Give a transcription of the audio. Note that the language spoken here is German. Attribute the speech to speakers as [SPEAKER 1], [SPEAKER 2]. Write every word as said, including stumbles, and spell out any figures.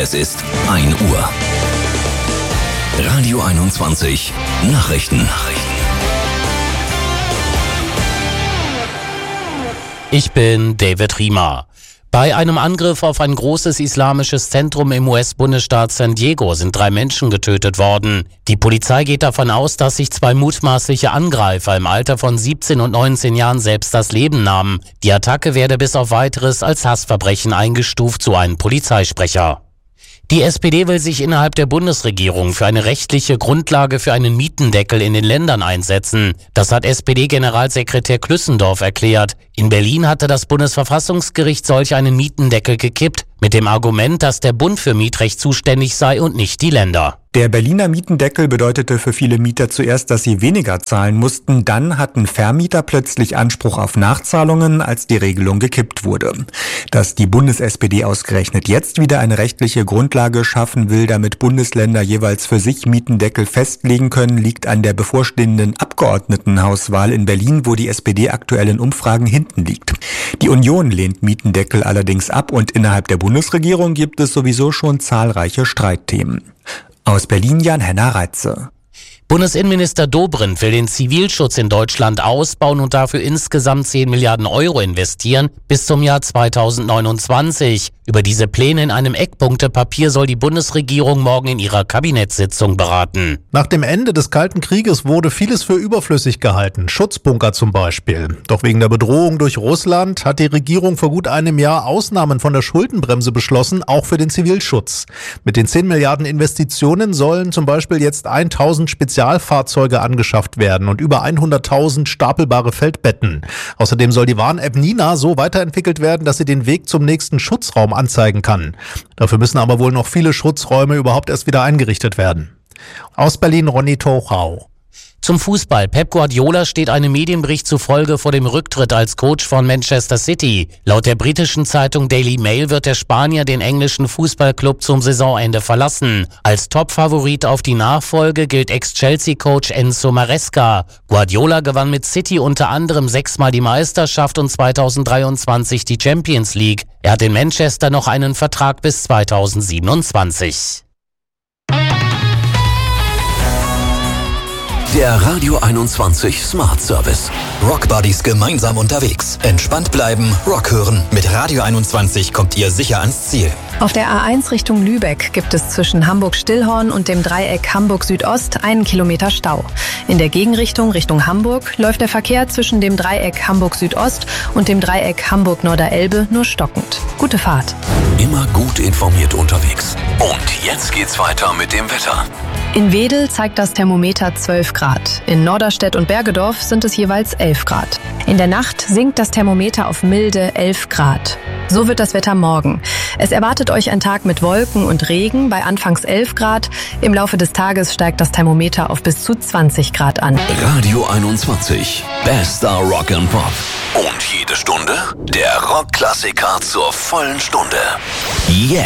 [SPEAKER 1] Es ist ein Uhr. Radio einundzwanzig Nachrichten.
[SPEAKER 2] Ich bin David Riemer. Bei einem Angriff auf ein großes islamisches Zentrum im U S-Bundesstaat San Diego sind drei Menschen getötet worden. Die Polizei geht davon aus, dass sich zwei mutmaßliche Angreifer im Alter von siebzehn und neunzehn Jahren selbst das Leben nahmen. Die Attacke werde bis auf Weiteres als Hassverbrechen eingestuft, so ein Polizeisprecher. Die S P D will sich innerhalb der Bundesregierung für eine rechtliche Grundlage für einen Mietendeckel in den Ländern einsetzen. Das hat S P D-Generalsekretär Klüssendorf erklärt. In Berlin hatte das Bundesverfassungsgericht solch einen Mietendeckel gekippt, mit dem Argument, dass der Bund für Mietrecht zuständig sei und nicht die Länder.
[SPEAKER 3] Der Berliner Mietendeckel bedeutete für viele Mieter zuerst, dass sie weniger zahlen mussten. Dann hatten Vermieter plötzlich Anspruch auf Nachzahlungen, als die Regelung gekippt wurde. Dass die Bundes-S P D ausgerechnet jetzt wieder eine rechtliche Grundlage schaffen will, damit Bundesländer jeweils für sich Mietendeckel festlegen können, liegt an der bevorstehenden Abgeordnetenhauswahl in Berlin, wo die S P D aktuell in Umfragen hinten liegt. Die Union lehnt Mietendeckel allerdings ab und innerhalb der Bundesregierung gibt es sowieso schon zahlreiche Streitthemen. Aus Berlin Jan-Henner Reitze.
[SPEAKER 2] Bundesinnenminister Dobrindt will den Zivilschutz in Deutschland ausbauen und dafür insgesamt zehn Milliarden Euro investieren bis zum Jahr zweitausendneunundzwanzig. Über diese Pläne in einem Eckpunktepapier soll die Bundesregierung morgen in ihrer Kabinettssitzung beraten.
[SPEAKER 4] Nach dem Ende des Kalten Krieges wurde vieles für überflüssig gehalten, Schutzbunker zum Beispiel. Doch wegen der Bedrohung durch Russland hat die Regierung vor gut einem Jahr Ausnahmen von der Schuldenbremse beschlossen, auch für den Zivilschutz. Mit den zehn Milliarden Investitionen sollen zum Beispiel jetzt tausend Spezialfahrzeuge angeschafft werden und über hunderttausend stapelbare Feldbetten. Außerdem soll die Warn-App Nina so weiterentwickelt werden, dass sie den Weg zum nächsten Schutzraum anzeigen kann. Dafür müssen aber wohl noch viele Schutzräume überhaupt erst wieder eingerichtet werden. Aus Berlin Ronny Tochau.
[SPEAKER 2] Zum Fußball. Pep Guardiola steht einem Medienbericht zufolge vor dem Rücktritt als Coach von Manchester City. Laut der britischen Zeitung Daily Mail wird der Spanier den englischen Fußballclub zum Saisonende verlassen. Als Topfavorit auf die Nachfolge gilt Ex-Chelsea-Coach Enzo Maresca. Guardiola gewann mit City unter anderem sechsmal die Meisterschaft und zweitausenddreiundzwanzig die Champions League. Er hat in Manchester noch einen Vertrag bis zweitausendsiebenundzwanzig.
[SPEAKER 1] Der Radio einundzwanzig Smart Service. Rock Buddies gemeinsam unterwegs. Entspannt bleiben, Rock hören. Mit Radio einundzwanzig kommt ihr sicher ans Ziel.
[SPEAKER 5] Auf der A eins Richtung Lübeck gibt es zwischen Hamburg-Stillhorn und dem Dreieck Hamburg-Südost einen Kilometer Stau. In der Gegenrichtung Richtung Hamburg läuft der Verkehr zwischen dem Dreieck Hamburg-Südost und dem Dreieck Hamburg-Norderelbe nur stockend. Gute Fahrt.
[SPEAKER 1] Immer gut informiert unterwegs. Und jetzt geht's weiter mit dem Wetter.
[SPEAKER 5] In Wedel zeigt das Thermometer zwölf Grad. In Norderstedt und Bergedorf sind es jeweils elf Grad. In der Nacht sinkt das Thermometer auf milde elf Grad. So wird das Wetter morgen. Es erwartet euch ein Tag mit Wolken und Regen bei anfangs elf Grad. Im Laufe des Tages steigt das Thermometer auf bis zu zwanzig Grad an.
[SPEAKER 1] Radio einundzwanzig. Bester Rock and Pop. Und jede Stunde der Rockklassiker zur vollen Stunde. Yeah.